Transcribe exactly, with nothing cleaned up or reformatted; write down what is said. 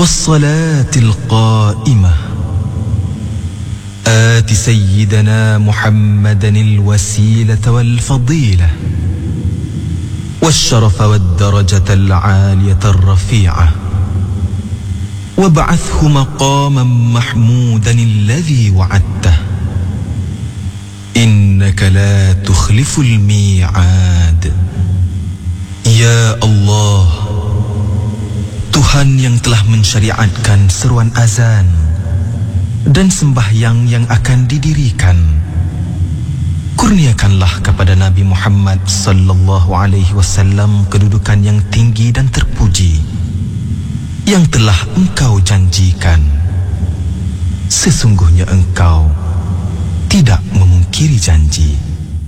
والصلاة القائمة آت سيدنا محمدا الوسيلة والفضيلة والشرف والدرجة العالية الرفيعة وابعثه مقاما محمودا الذي وعدته إنك لا تخلف الميعاد. Ya Allah, Tuhan yang telah mensyariatkan seruan azan dan sembahyang yang akan didirikan, kurniakanlah kepada Nabi Muhammad sallallahu alaihi wasallam kedudukan yang tinggi dan terpuji yang telah Engkau janjikan. Sesungguhnya Engkau tidak memungkiri janji.